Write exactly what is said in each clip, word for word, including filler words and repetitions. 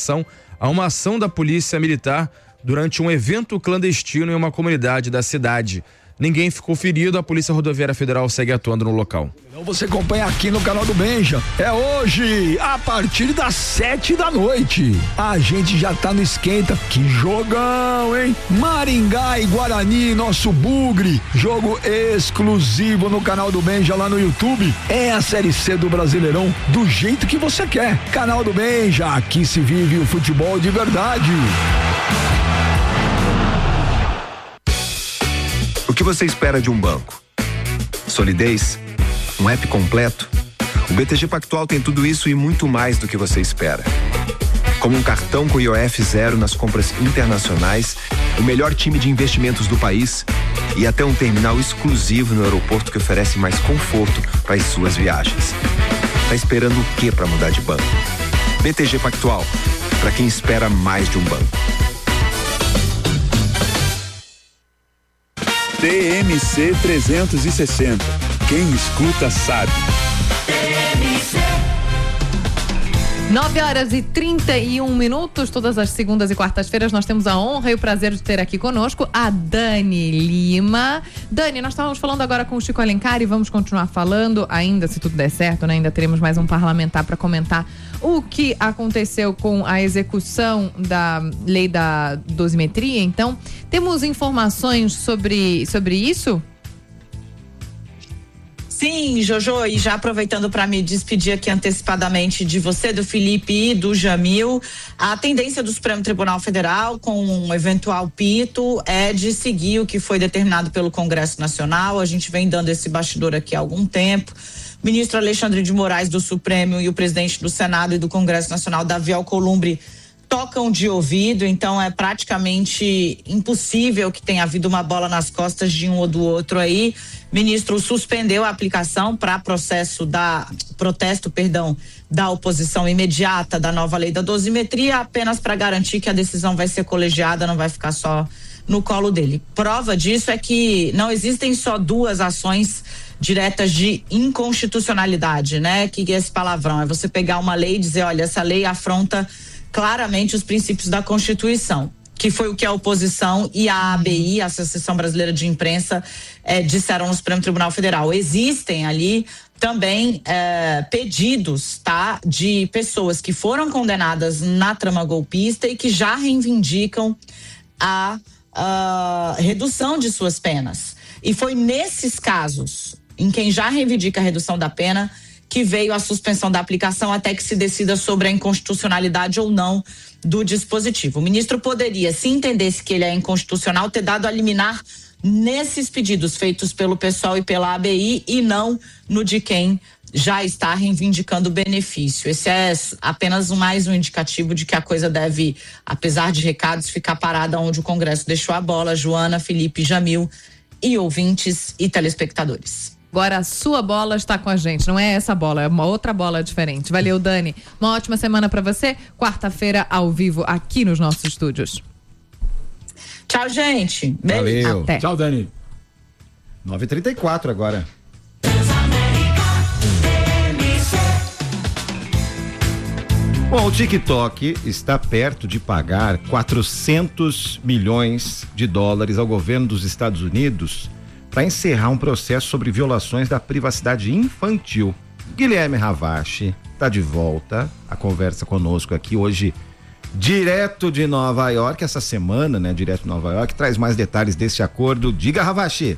reação a uma ação da polícia militar durante um evento clandestino em uma comunidade da cidade. Ninguém ficou ferido, a Polícia Rodoviária Federal segue atuando no local. Então você acompanha aqui no canal do Benja. É hoje, a partir das sete da noite. A gente já tá no esquenta. Que jogão, hein? Maringá e Guarani, nosso bugre. Jogo exclusivo no canal do Benja lá no YouTube. É a Série C do Brasileirão do jeito que você quer. Canal do Benja, aqui se vive o futebol de verdade. O que você espera de um banco? Solidez? Um app completo? O B T G Pactual tem tudo isso e muito mais do que você espera. Como um cartão com I O F zero nas compras internacionais, o melhor time de investimentos do país e até um terminal exclusivo no aeroporto que oferece mais conforto para as suas viagens. Tá esperando o que para mudar de banco? B T G Pactual, para quem espera mais de um banco. T M C trezentos e sessenta. Quem escuta sabe. nove horas e trinta e um minutos, todas as segundas e quartas-feiras nós temos a honra e o prazer de ter aqui conosco a Dani Lima. Dani, nós estávamos falando agora com o Chico Alencar e vamos continuar falando, ainda se tudo der certo, né? Ainda teremos mais um parlamentar para comentar o que aconteceu com a execução da lei da dosimetria. Então, temos informações sobre, sobre isso? Sim, Jojo, e já aproveitando para me despedir aqui antecipadamente de você, do Felipe e do Jamil, a tendência do Supremo Tribunal Federal com um eventual pito é de seguir o que foi determinado pelo Congresso Nacional. A gente vem dando esse bastidor aqui há algum tempo. O ministro Alexandre de Moraes do Supremo e o presidente do Senado e do Congresso Nacional, Davi Alcolumbre, tocam de ouvido, então é praticamente impossível que tenha havido uma bola nas costas de um ou do outro aí. O ministro suspendeu a aplicação para processo da protesto, perdão, da oposição imediata da nova lei da dosimetria, apenas para garantir que a decisão vai ser colegiada, não vai ficar só no colo dele. Prova disso é que não existem só duas ações diretas de inconstitucionalidade, né? Que é esse palavrão, é você pegar uma lei e dizer, olha, essa lei afronta claramente os princípios da Constituição, que foi o que a oposição e a A B I, a Associação Brasileira de Imprensa, eh, disseram no Supremo Tribunal Federal. Existem ali também eh, pedidos, tá, de pessoas que foram condenadas na trama golpista e que já reivindicam a, a redução de suas penas. E foi nesses casos, em quem já reivindica a redução da pena, que veio a suspensão da aplicação até que se decida sobre a inconstitucionalidade ou não do dispositivo. O ministro poderia, se entendesse que ele é inconstitucional, ter dado a liminar nesses pedidos feitos pelo pessoal e pela A B I e não no de quem já está reivindicando o benefício. Esse é apenas mais um indicativo de que a coisa deve, apesar de recados, ficar parada onde o Congresso deixou a bola. Joana, Felipe, Jamil e ouvintes e telespectadores. Agora a sua bola está com a gente, não é essa bola, é uma outra bola diferente. Valeu, Dani. Uma ótima semana para você. Quarta-feira ao vivo aqui nos nossos estúdios. Tchau, gente. Valeu. Até. Tchau, Dani. nove e trinta e quatro agora. Bom, o TikTok está perto de pagar quatrocentos milhões de dólares ao governo dos Estados Unidos para encerrar um processo sobre violações da privacidade infantil. Guilherme Ravache está de volta a conversa conosco aqui hoje, direto de Nova York, essa semana, né? Direto de Nova York, traz mais detalhes desse acordo. Diga, Ravache.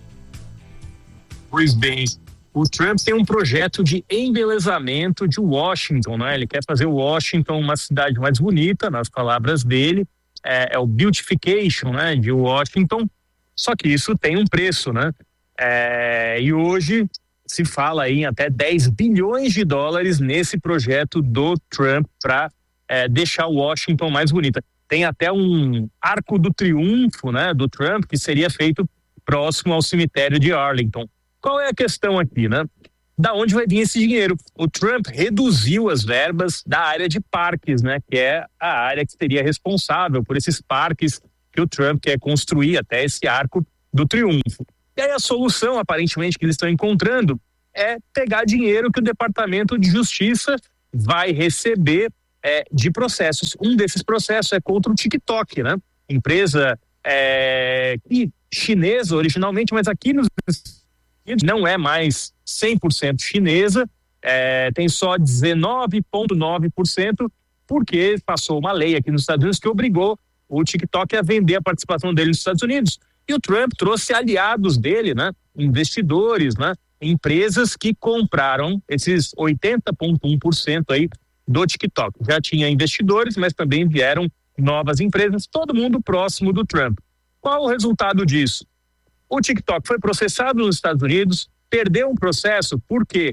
Pois bem, o Trump tem um projeto de embelezamento de Washington, né? Ele quer fazer Washington uma cidade mais bonita, nas palavras dele, é, é o beautification, né? De Washington. Só que isso tem um preço, né? É, e hoje se fala aí em até dez bilhões de dólares nesse projeto do Trump para é, deixar Washington mais bonita. Tem até um arco do triunfo, né, do Trump, que seria feito próximo ao cemitério de Arlington. Qual é a questão aqui, né? Da onde vai vir esse dinheiro? O Trump reduziu as verbas da área de parques, né? Que é a área que seria responsável por esses parques que o Trump quer construir até esse arco do triunfo. E aí a solução, aparentemente, que eles estão encontrando é pegar dinheiro que o Departamento de Justiça vai receber é, de processos. Um desses processos é contra o TikTok, né? Empresa é, chinesa originalmente, mas aqui nos Estados Unidos não é mais cem por cento chinesa, é, tem só dezenove vírgula nove por cento, porque passou uma lei aqui nos Estados Unidos que obrigou o TikTok a vender a participação dele nos Estados Unidos. E o Trump trouxe aliados dele, né? Investidores, né? Empresas que compraram esses oitenta vírgula um por cento aí do TikTok. Já tinha investidores, mas também vieram novas empresas, todo mundo próximo do Trump. Qual o resultado disso? O TikTok foi processado nos Estados Unidos, perdeu um processo porque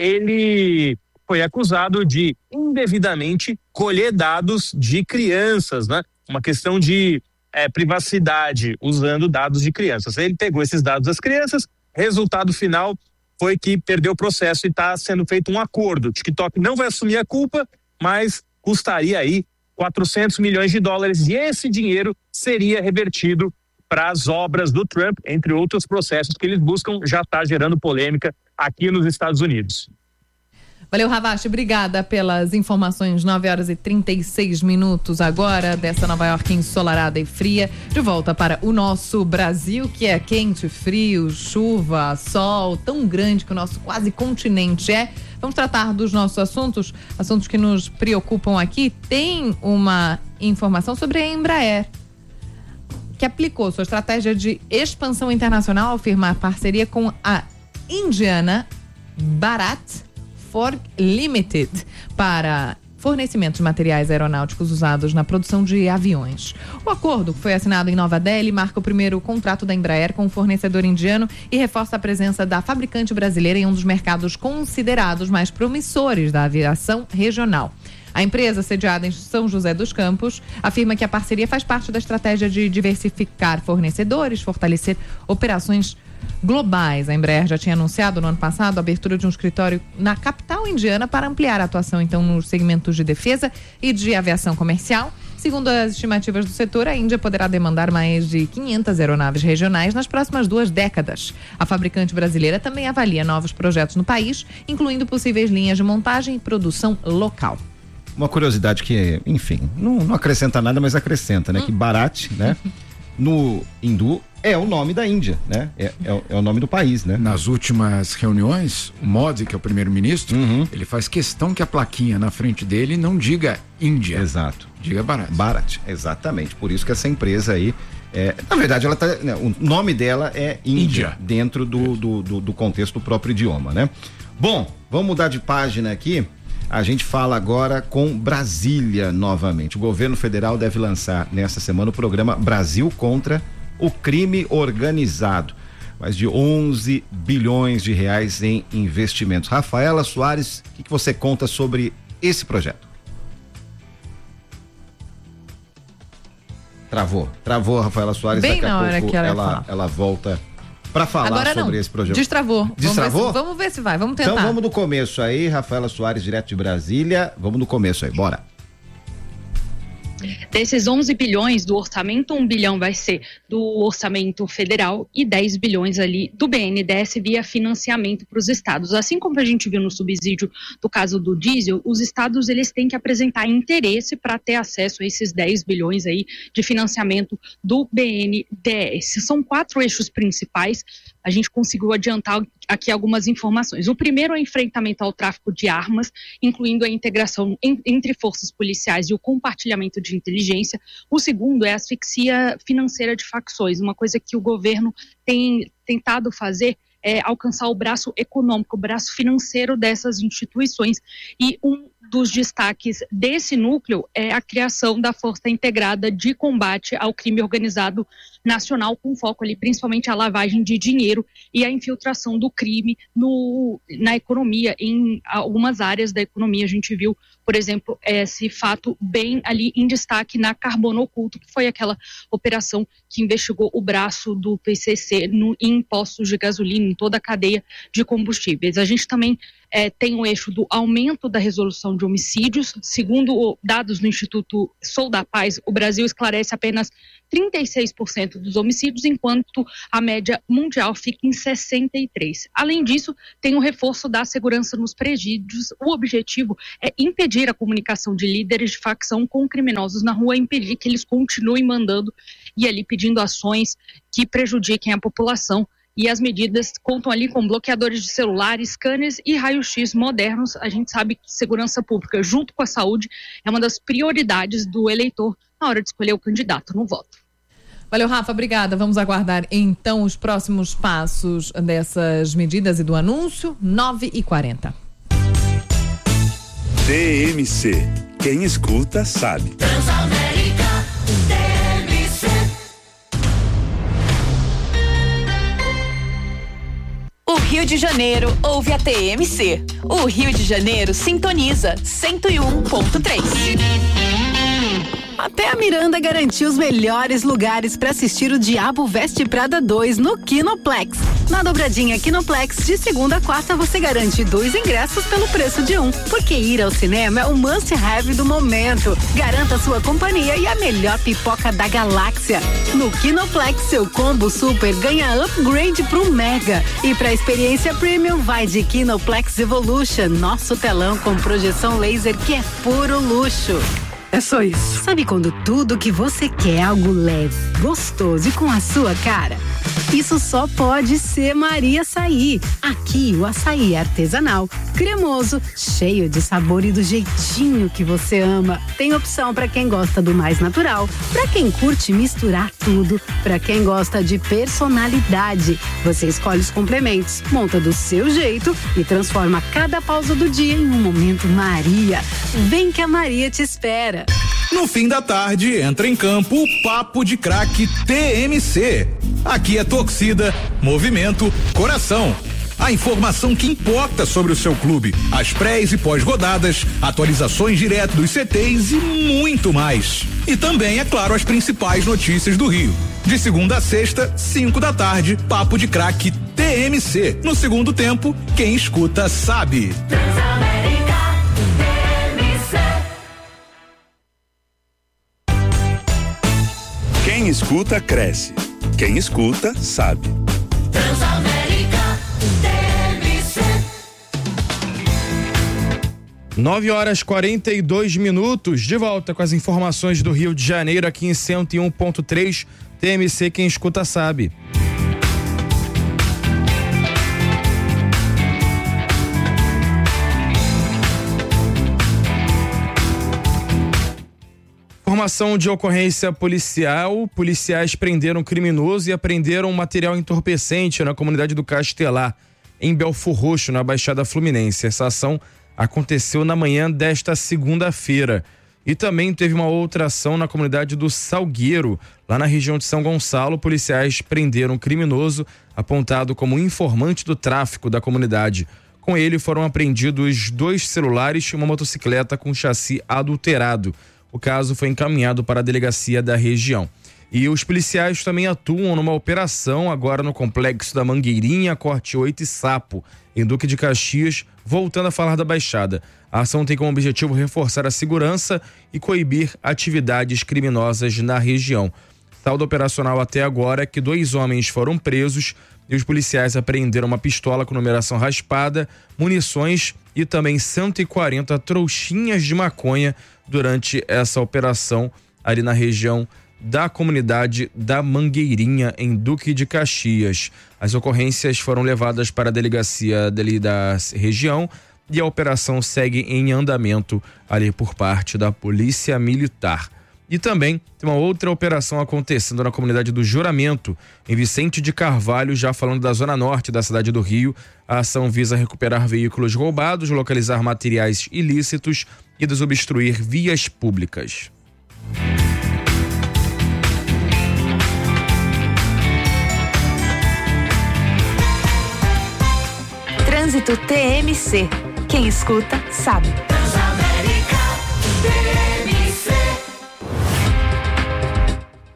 ele foi acusado de indevidamente colher dados de crianças, né? Uma questão de é, privacidade usando dados de crianças. Ele pegou esses dados das crianças, resultado final foi que perdeu o processo e está sendo feito um acordo. O TikTok não vai assumir a culpa, mas custaria aí quatrocentos milhões de dólares e esse dinheiro seria revertido para as obras do Trump, entre outros processos que eles buscam, já está gerando polêmica aqui nos Estados Unidos. Valeu, Ravache, obrigada pelas informações. Nove horas e trinta e seis minutos agora dessa Nova York ensolarada e fria. De volta para o nosso Brasil, que é quente, frio, chuva, sol, tão grande que o nosso quase continente é. Vamos tratar dos nossos assuntos, assuntos que nos preocupam aqui. Tem uma informação sobre a Embraer, que aplicou sua estratégia de expansão internacional ao firmar parceria com a indiana Bharat Forge Limited para fornecimento de materiais aeronáuticos usados na produção de aviões. O acordo, que foi assinado em Nova Delhi, marca o primeiro contrato da Embraer com o fornecedor indiano e reforça a presença da fabricante brasileira em um dos mercados considerados mais promissores da aviação regional. A empresa, sediada em São José dos Campos, afirma que a parceria faz parte da estratégia de diversificar fornecedores, fortalecer operações globais. A Embraer já tinha anunciado no ano passado a abertura de um escritório na capital indiana para ampliar a atuação, então, nos segmentos de defesa e de aviação comercial. Segundo as estimativas do setor, a Índia poderá demandar mais de quinhentas aeronaves regionais nas próximas duas décadas. A fabricante brasileira também avalia novos projetos no país, incluindo possíveis linhas de montagem e produção local. Uma curiosidade que, enfim, não, não acrescenta nada, mas acrescenta, né? Hum. Que Bharat, né? No hindu é o nome da Índia, né? É, é, é o nome do país, né? Nas últimas reuniões, o Modi, que é o primeiro-ministro, uhum. ele faz questão que a plaquinha na frente dele não diga Índia. Exato. Diga Bharat. Bharat, exatamente. Por isso que essa empresa aí, é, na verdade, ela tá, né, o nome dela é Índia, Índia. dentro do, do, do, do contexto do próprio idioma, né? Bom, vamos mudar de página aqui. A gente fala agora com Brasília novamente. O governo federal deve lançar nessa semana o programa Brasil contra o crime organizado. Mais de onze bilhões de reais em investimentos. Rafaela Soares, o que, que você conta sobre esse projeto? Travou, travou a Rafaela Soares. Bem daqui na a hora pouco que ela, ela, ela volta para falar Agora sobre não. esse projeto. Destravou. Destravou? Vamos ver, se, vamos ver se vai, vamos tentar. Então vamos do começo aí, Rafaela Soares, direto de Brasília. Vamos do começo aí, bora. Desses onze bilhões do orçamento, um bilhão vai ser do orçamento federal e dez bilhões ali do B N D E S via financiamento para os estados. Assim como a gente viu no subsídio do caso do diesel, os estados eles têm que apresentar interesse para ter acesso a esses dez bilhões aí de financiamento do B N D E S. São quatro eixos principais. A gente conseguiu adiantar aqui algumas informações. O primeiro é o enfrentamento ao tráfico de armas, incluindo a integração em, entre forças policiais e o compartilhamento de inteligência. O segundo é a asfixia financeira de facções, uma coisa que o governo tem tentado fazer é alcançar o braço econômico, o braço financeiro dessas instituições. E um dos destaques desse núcleo é a criação da Força Integrada de Combate ao Crime Organizado Nacional, com foco ali principalmente a lavagem de dinheiro e a infiltração do crime no, na economia, em algumas áreas da economia. A gente viu, por exemplo, esse fato bem ali em destaque na Carbono Oculto, que foi aquela operação que investigou o braço do P C C no, em postos de gasolina, em toda a cadeia de combustíveis. A gente também é, tem o eixo do aumento da resolução de homicídios. Segundo dados do Instituto Sou da Paz, o Brasil esclarece apenas trinta e seis por cento dos homicídios, enquanto a média mundial fica em sessenta e três por cento. Além disso, tem o reforço da segurança nos presídios. O objetivo é impedir a comunicação de líderes de facção com criminosos na rua, impedir que eles continuem mandando e ali pedindo ações que prejudiquem a população. E as medidas contam ali com bloqueadores de celulares, scanners e raio-x modernos. A gente sabe que segurança pública, junto com a saúde, é uma das prioridades do eleitor na hora de escolher o candidato no voto. Valeu, Rafa, obrigada. Vamos aguardar então os próximos passos dessas medidas e do anúncio. nove e quarenta. T M C. Quem escuta sabe. Transamérica T M C. O Rio de Janeiro ouve a T M C. O Rio de Janeiro sintoniza cento e um ponto três. Até a Miranda garantiu os melhores lugares para assistir o Diabo Veste Prada dois no Kinoplex. Na dobradinha Kinoplex, de segunda a quarta, você garante dois ingressos pelo preço de um. Porque ir ao cinema é o must-have do momento. Garanta sua companhia e a melhor pipoca da galáxia. No Kinoplex, seu combo super ganha upgrade pro Mega. E pra experiência premium, vai de Kinoplex Evolution, nosso telão com projeção laser que é puro luxo. É só isso. Sabe quando tudo que você quer é algo leve, gostoso e com a sua cara? Isso só pode ser Maria Açaí. Aqui o açaí é artesanal, cremoso, cheio de sabor e do jeitinho que você ama. Tem opção para quem gosta do mais natural, para quem curte misturar tudo, para quem gosta de personalidade. Você escolhe os complementos, monta do seu jeito e transforma cada pausa do dia em um momento Maria. Vem que a Maria te espera. No fim da tarde, entra em campo o Papo de Craque T M C. Aqui é torcida, movimento, coração. A informação que importa sobre o seu clube, as prés e pós-rodadas, atualizações direto dos C Tês e muito mais. E também, é claro, as principais notícias do Rio. De segunda a sexta, cinco da tarde, Papo de Craque T M C. No segundo tempo, quem escuta sabe. Quem escuta, cresce. Quem escuta, sabe. Transamérica T M C. nove horas e quarenta e dois minutos. De volta com as informações do Rio de Janeiro aqui em cento e um ponto três. T M C, quem escuta, sabe. Informação de ocorrência policial. Policiais prenderam um criminoso e apreenderam um material entorpecente na comunidade do Castelar, em Belfor Roxo, na Baixada Fluminense. Essa ação aconteceu na manhã desta segunda-feira. E também teve uma outra ação na comunidade do Salgueiro, lá na região de São Gonçalo. Policiais prenderam um criminoso apontado como informante do tráfico da comunidade. Com ele foram apreendidos dois celulares e uma motocicleta com chassi adulterado. O caso foi encaminhado para a delegacia da região. E os policiais também atuam numa operação agora no complexo da Mangueirinha, Corte oito e Sapo, em Duque de Caxias, voltando a falar da Baixada. A ação tem como objetivo reforçar a segurança e coibir atividades criminosas na região. Saldo operacional até agora é que dois homens foram presos e os policiais apreenderam uma pistola com numeração raspada, munições e também cento e quarenta trouxinhas de maconha durante essa operação ali na região da comunidade da Mangueirinha, em Duque de Caxias. As ocorrências foram levadas para a delegacia dali da região e a operação segue em andamento ali por parte da Polícia Militar. E também tem uma outra operação acontecendo na comunidade do Juramento, em Vicente de Carvalho, já falando da zona norte da cidade do Rio. A ação visa recuperar veículos roubados, localizar materiais ilícitos e desobstruir vias públicas. Trânsito T M C. Quem escuta, sabe. Transamérica T M C.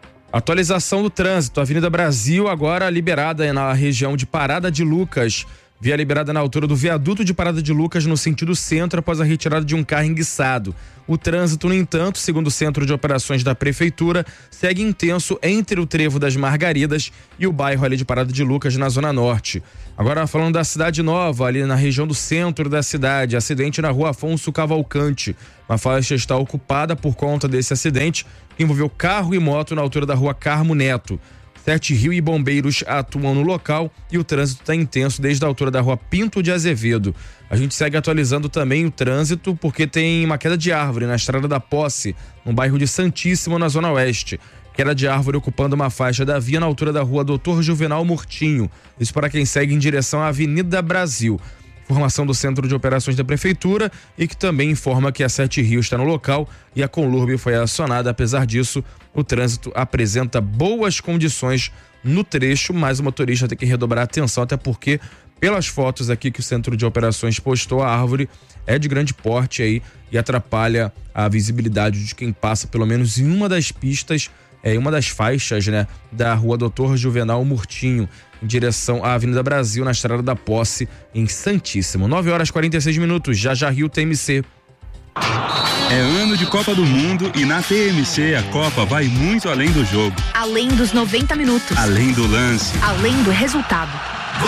Atualização do trânsito. Avenida Brasil agora liberada na região de Parada de Lucas. Via liberada na altura do viaduto de Parada de Lucas no sentido centro após a retirada de um carro enguiçado. O trânsito, no entanto, segundo o Centro de Operações da Prefeitura, segue intenso entre o Trevo das Margaridas e o bairro ali de Parada de Lucas, na Zona Norte. Agora falando da Cidade Nova, ali na região do centro da cidade, acidente na rua Afonso Cavalcante. Uma faixa está ocupada por conta desse acidente, que envolveu carro e moto na altura da rua Carmo Neto. Sete Rio e bombeiros atuam no local e o trânsito está intenso desde a altura da rua Pinto de Azevedo. A gente segue atualizando também o trânsito porque tem uma queda de árvore na Estrada da Posse, no bairro de Santíssimo, na Zona Oeste. Queda de árvore ocupando uma faixa da via na altura da rua Doutor Juvenal Murtinho. Isso para quem segue em direção à Avenida Brasil. Informação do Centro de Operações da Prefeitura e que também informa que a Sete Rio está no local e a Conlurb foi acionada. Apesar disso, o trânsito apresenta boas condições no trecho, mas o motorista tem que redobrar a atenção, até porque, pelas fotos aqui que o Centro de Operações postou, a árvore é de grande porte aí e atrapalha a visibilidade de quem passa, pelo menos em uma das pistas, em uma das faixas, né, da rua Doutor Juvenal Murtinho, em direção à Avenida Brasil, na Estrada da Posse, em Santíssimo. nove horas e quarenta e seis minutos, já já Rio T M C. É ano de Copa do Mundo e na T M C a Copa vai muito além do jogo. Além dos noventa minutos. Além do lance. Além do resultado.